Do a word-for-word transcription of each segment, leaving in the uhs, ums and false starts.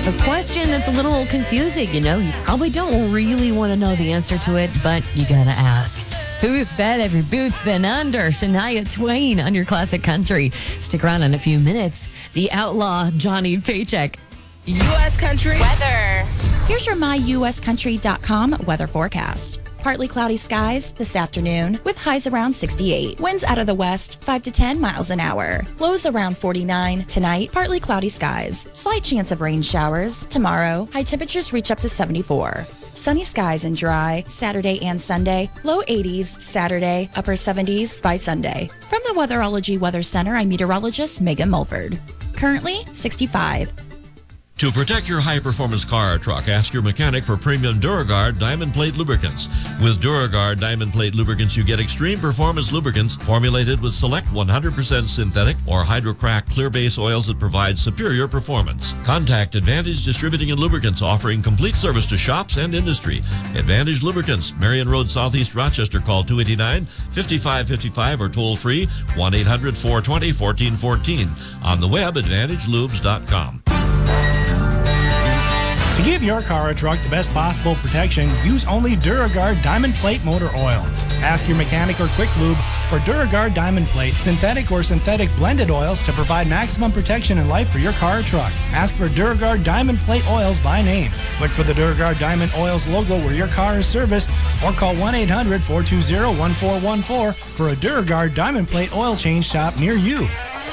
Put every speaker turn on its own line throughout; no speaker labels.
A question that's a little confusing, you know. You probably don't really want to know the answer to it, but you gotta ask. Whose bed have your boots been under? Shania Twain on your classic country. Stick around in a few minutes. The outlaw Johnny Paycheck.
U S Country
weather. Here's your my U S country dot com weather forecast. Partly cloudy skies this afternoon with highs around sixty-eight. Winds out of the west, five to ten miles an hour. Lows around forty-nine. Tonight, partly cloudy skies. Slight chance of rain showers. Tomorrow, high temperatures reach up to seventy-four. Sunny skies and dry Saturday and Sunday. Low eighties Saturday, upper seventies by Sunday. From the Weatherology Weather Center, I'm meteorologist Megan Mulford. Currently, sixty-five.
To protect your high-performance car or truck, ask your mechanic for premium DuraGuard Diamond Plate lubricants. With DuraGuard Diamond Plate lubricants, you get extreme performance lubricants formulated with select one hundred percent synthetic or hydrocrack clear base oils that provide superior performance. Contact Advantage Distributing and Lubricants, offering complete service to shops and industry. Advantage Lubricants, Marion Road, Southeast Rochester. Call two eight nine, five five five five or toll free one eight hundred, four two zero, one four one four. On the web, advantage lubes dot com.
To give your car or truck the best possible protection, use only DuraGuard Diamond Plate Motor Oil. Ask your mechanic or Quick Lube for DuraGuard Diamond Plate, synthetic or synthetic blended oils to provide maximum protection and life for your car or truck. Ask for DuraGuard Diamond Plate Oils by name. Look for the DuraGuard Diamond Oils logo where your car is serviced, or call one eight hundred, four two zero, one four one four for a DuraGuard Diamond Plate Oil change shop near you.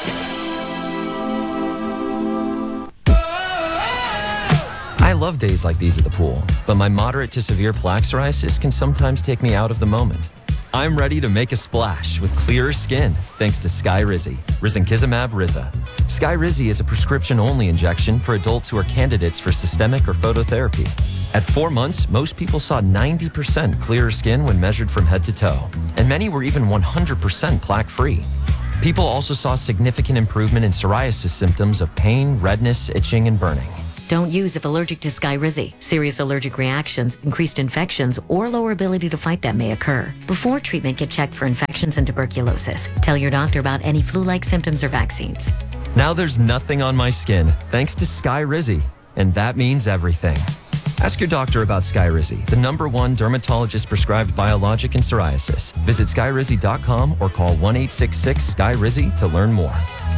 I love days like these at the pool, but my moderate to severe plaque psoriasis can sometimes take me out of the moment. I'm ready to make a splash with clearer skin thanks to Skyrizi, Risankizumab Riza. Skyrizi is a prescription-only injection for adults who are candidates for systemic or phototherapy. At four months, most people saw ninety percent clearer skin when measured from head to toe, and many were even one hundred percent plaque-free. People also saw significant improvement in psoriasis symptoms of pain, redness, itching, and burning.
Don't use if allergic to Skyrizi. Serious allergic reactions, increased infections, or lower ability to fight them may occur. Before treatment, get checked for infections and tuberculosis. Tell your doctor about any flu-like symptoms or vaccines.
Now there's nothing on my skin, thanks to Skyrizi, and that means everything. Ask your doctor about Skyrizi, the number one dermatologist-prescribed biologic in psoriasis. Visit skyrizi dot com or call one eight six six, S K Y R I Z I to learn more.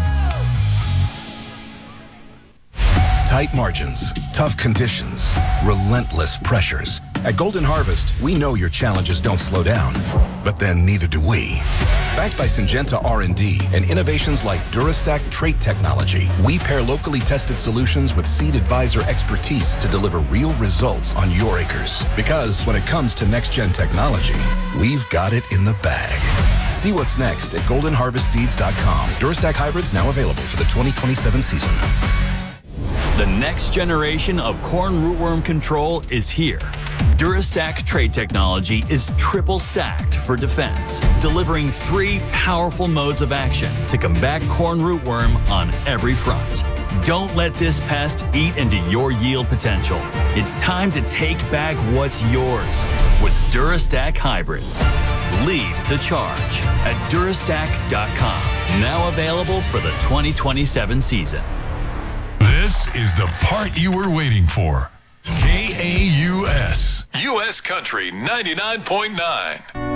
Tight margins, tough conditions, relentless pressures. At Golden Harvest, we know your challenges don't slow down, but then neither do we. Backed by Syngenta R and D and innovations like DuraStack trait technology, we pair locally tested solutions with Seed Advisor expertise to deliver real results on your acres. Because when it comes to next-gen technology, we've got it in the bag. See what's next at golden harvest seeds dot com. DuraStack hybrids now available for the twenty twenty-seven season.
The next generation of corn rootworm control is here. DuraStack trait technology is triple stacked for defense, delivering three powerful modes of action to combat corn rootworm on every front. Don't let this pest eat into your yield potential. It's time to take back what's yours with DuraStack hybrids. Lead the charge at durastack dot com. Now available for the twenty twenty-seven season.
This is the part you were waiting for. K A U S. U S Country ninety-nine point nine.